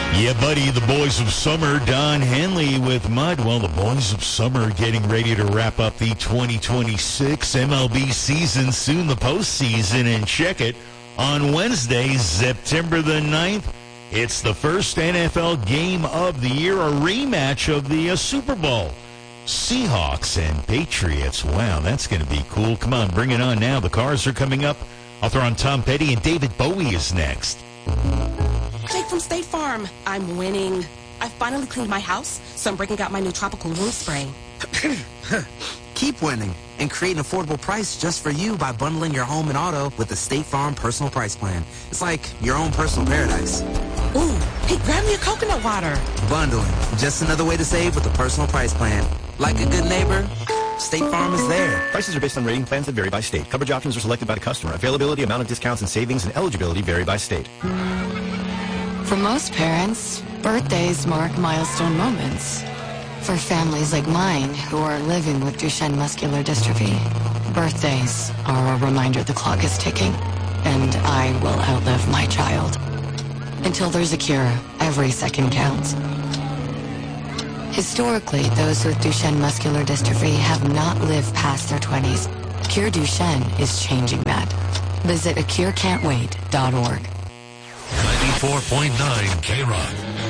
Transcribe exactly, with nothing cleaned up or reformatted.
Yeah, buddy, the Boys of Summer, Don Henley with Mud. Well, the Boys of Summer getting ready to wrap up the twenty twenty-six M L B season, soon the postseason, and check it. On Wednesday, September the ninth, it's the first N F L game of the year, a rematch of the uh, Super Bowl. Seahawks and Patriots. Wow, that's going to be cool. Come on, bring it on now. The cars are coming up. I'll throw on Tom Petty, and David Bowie is next. Jake from State Farm. I'm winning. I finally cleaned my house, so I'm breaking out my new tropical room spray. Keep winning and create an affordable price just for you by bundling your home and auto with the State Farm Personal Price Plan. It's like your own personal paradise. Ooh, hey, grab me a coconut water. Bundling, just another way to save with the Personal Price Plan. Like a good neighbor, State Farm is there. Prices are based on rating plans that vary by state. Coverage options are selected by the customer. Availability, amount of discounts and savings, and eligibility vary by state. For most parents, birthdays mark milestone moments. For families like mine who are living with Duchenne muscular dystrophy, birthdays are a reminder the clock is ticking, and I will outlive my child. Until there's a cure, every second counts. Historically, those with Duchenne muscular dystrophy have not lived past their twenties. Cure Duchenne is changing that. Visit a cure can't wait dot org. ninety-four point nine K-Rock.